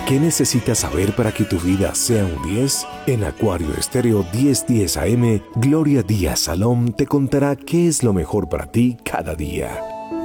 ¿Qué necesitas saber para que tu vida sea un 10? En Acuario Estéreo 1010 AM, Gloria Díaz Salom te contará qué es lo mejor para ti cada día.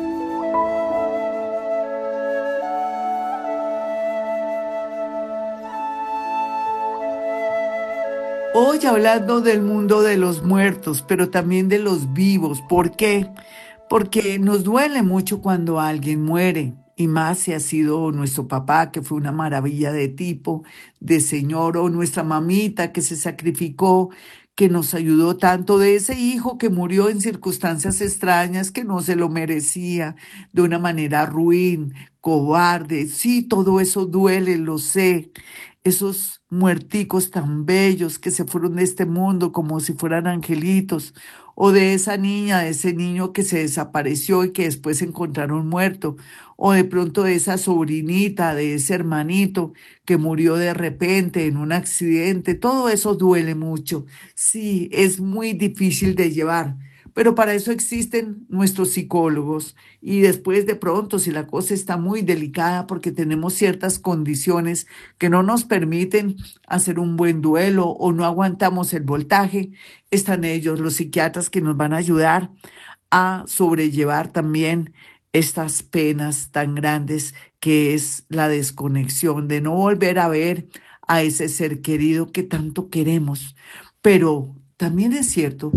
Hoy hablando del mundo de los muertos, pero también de los vivos. ¿Por qué? Porque nos duele mucho cuando alguien muere, y más si ha sido nuestro papá, que fue una maravilla de tipo, de señor, o nuestra mamita que se sacrificó, que nos ayudó tanto, de ese hijo que murió en circunstancias extrañas, que no se lo merecía, de una manera ruin, cobarde. Sí, todo eso duele, lo sé. Esos muerticos tan bellos que se fueron de este mundo como si fueran angelitos, o de esa niña, de ese niño que se desapareció y que después encontraron muerto, o de pronto de esa sobrinita, de ese hermanito que murió de repente en un accidente. Todo eso duele mucho. Sí, es muy difícil de llevar. Pero para eso existen nuestros psicólogos. Y después de pronto, si la cosa está muy delicada porque tenemos ciertas condiciones que no nos permiten hacer un buen duelo o no aguantamos el voltaje, están ellos, los psiquiatras, que nos van a ayudar a sobrellevar también estas penas tan grandes que es la desconexión, de no volver a ver a ese ser querido que tanto queremos. Pero también es cierto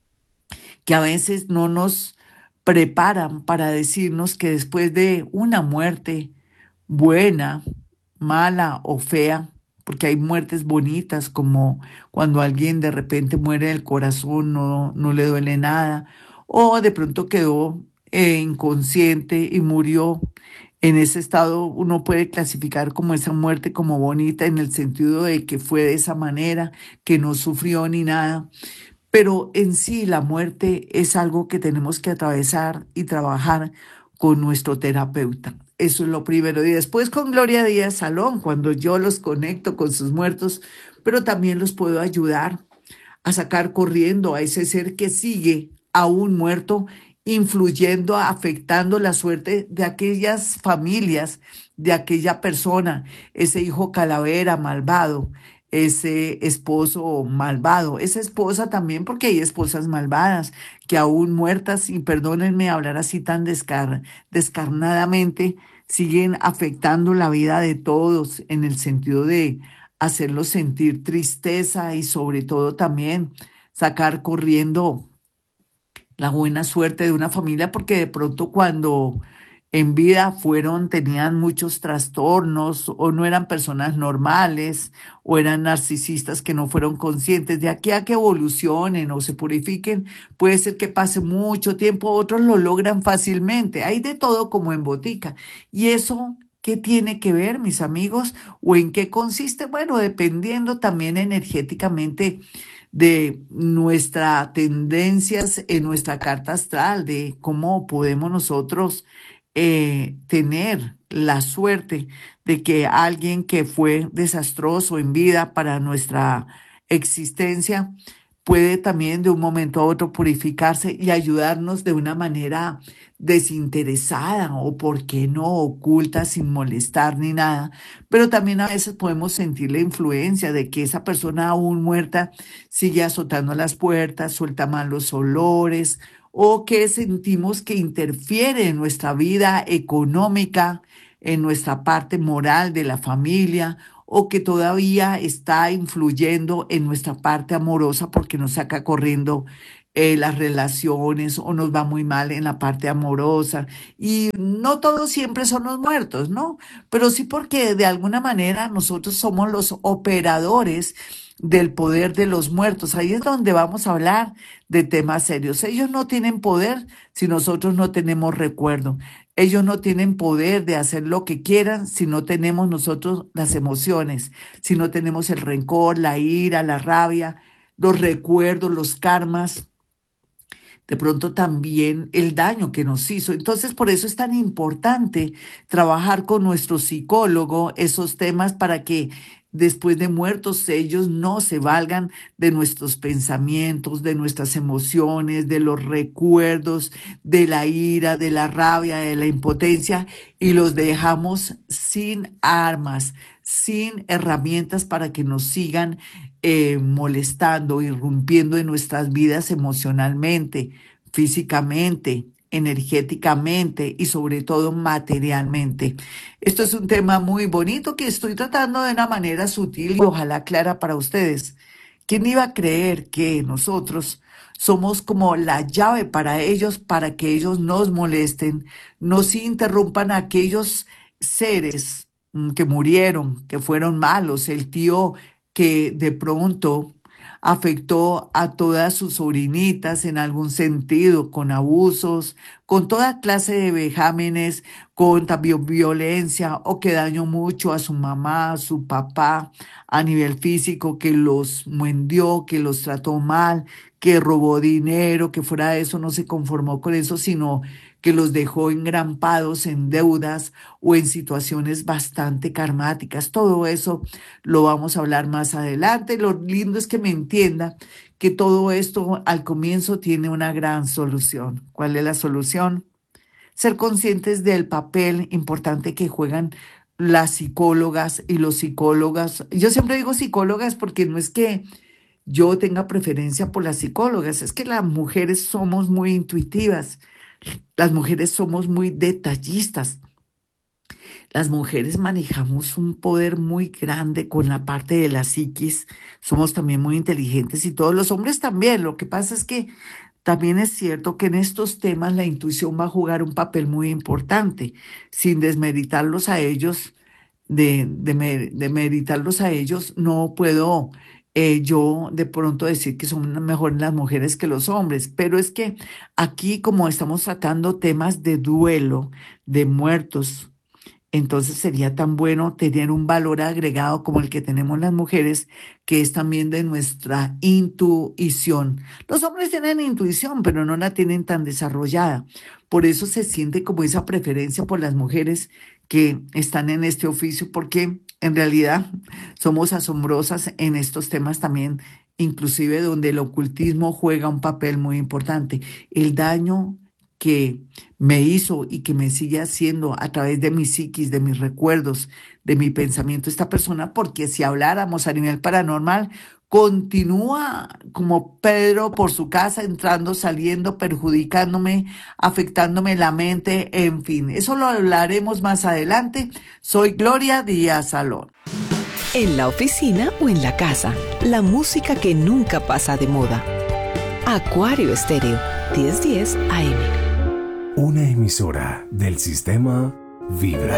que a veces no nos preparan para decirnos que después de una muerte buena, mala o fea, porque hay muertes bonitas, como cuando alguien de repente muere del corazón, no le duele nada, o de pronto quedó inconsciente y murió. En ese estado uno puede clasificar como esa muerte como bonita en el sentido de que fue de esa manera, que no sufrió ni nada. Pero en sí la muerte es algo que tenemos que atravesar y trabajar con nuestro terapeuta. Eso es lo primero. Y después con Gloria Díaz Salón, cuando yo los conecto con sus muertos, pero también los puedo ayudar a sacar corriendo a ese ser que sigue aún muerto, influyendo, afectando la suerte de aquellas familias, de aquella persona, ese hijo calavera malvado, ese esposo malvado, esa esposa también, porque hay esposas malvadas que aún muertas, y perdónenme hablar así tan descarnadamente, siguen afectando la vida de todos en el sentido de hacerlos sentir tristeza y sobre todo también sacar corriendo la buena suerte de una familia, porque de pronto cuando en vida tenían muchos trastornos o no eran personas normales o eran narcisistas que no fueron conscientes. De aquí a que evolucionen o se purifiquen, puede ser que pase mucho tiempo, otros lo logran fácilmente. Hay de todo como en botica. ¿Y eso qué tiene que ver, mis amigos? ¿O en qué consiste? Bueno, dependiendo también energéticamente de nuestras tendencias en nuestra carta astral, de cómo podemos nosotros tener la suerte de que alguien que fue desastroso en vida para nuestra existencia puede también de un momento a otro purificarse y ayudarnos de una manera desinteresada o, por qué no, oculta, sin molestar ni nada. Pero también a veces podemos sentir la influencia de que esa persona aún muerta sigue azotando las puertas, suelta malos olores, o que sentimos que interfiere en nuestra vida económica, en nuestra parte moral de la familia, o que todavía está influyendo en nuestra parte amorosa porque nos saca corriendo las relaciones o nos va muy mal en la parte amorosa. Y no todos siempre son los muertos, ¿no? Pero sí porque de alguna manera nosotros somos los operadores del poder de los muertos. Ahí es donde vamos a hablar de temas serios. Ellos no tienen poder si nosotros no tenemos recuerdo. Ellos no tienen poder de hacer lo que quieran si no tenemos nosotros las emociones, si no tenemos el rencor, la ira, la rabia, los recuerdos, los karmas, de pronto también el daño que nos hizo. Entonces, por eso es tan importante trabajar con nuestro psicólogo esos temas para que después de muertos ellos no se valgan de nuestros pensamientos, de nuestras emociones, de los recuerdos, de la ira, de la rabia, de la impotencia, y los dejamos sin armas, sin herramientas para que nos sigan molestando, irrumpiendo en nuestras vidas emocionalmente, físicamente, energéticamente y sobre todo materialmente. Esto es un tema muy bonito que estoy tratando de una manera sutil y ojalá clara para ustedes. ¿Quién iba a creer que nosotros somos como la llave para ellos, para que ellos nos molesten, nos interrumpan a aquellos seres que murieron, que fueron malos, el tío que de pronto afectó a todas sus sobrinitas en algún sentido, con abusos, con toda clase de vejámenes, con también violencia o que dañó mucho a su mamá, a su papá a nivel físico, que los mendió, que los trató mal, que robó dinero, que fuera de eso no se conformó con eso, sino que los dejó engrampados en deudas o en situaciones bastante karmáticas. Todo eso lo vamos a hablar más adelante. Lo lindo es que me entienda que todo esto al comienzo tiene una gran solución. ¿Cuál es la solución? Ser conscientes del papel importante que juegan las psicólogas y los psicólogos. Yo siempre digo psicólogas porque no es que yo tenga preferencia por las psicólogas, es que las mujeres somos muy intuitivas, las mujeres somos muy detallistas. Las mujeres manejamos un poder muy grande con la parte de la psiquis, somos también muy inteligentes y todos los hombres también. Lo que pasa es que también es cierto que en estos temas la intuición va a jugar un papel muy importante, sin desmeritarlos a ellos, de meritarlos a ellos, no puedo yo de pronto decir que son mejores las mujeres que los hombres, pero es que aquí como estamos tratando temas de duelo, de muertos, entonces sería tan bueno tener un valor agregado como el que tenemos las mujeres, que es también de nuestra intuición. Los hombres tienen intuición, pero no la tienen tan desarrollada. Por eso se siente como esa preferencia por las mujeres que están en este oficio, porque en realidad somos asombrosas en estos temas también, inclusive donde el ocultismo juega un papel muy importante. El daño que me hizo y que me sigue haciendo a través de mi psiquis, de mis recuerdos, de mi pensamiento esta persona, porque si habláramos a nivel paranormal, continúa como Pedro por su casa, entrando, saliendo, perjudicándome, afectándome la mente, en fin, eso lo hablaremos más adelante. Soy Gloria Díaz Salón. En la oficina o en la casa, la música que nunca pasa de moda. Acuario Estéreo, 1010 AM. Una emisora del sistema Vibra.